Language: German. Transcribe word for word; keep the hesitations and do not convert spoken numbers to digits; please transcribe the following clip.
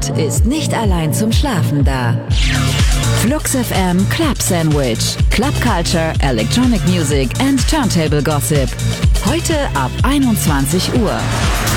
Nacht ist nicht allein zum Schlafen da. Flux F M Club Sandwich. Club Culture, Electronic Music and Turntable Gossip. Heute ab einundzwanzig Uhr.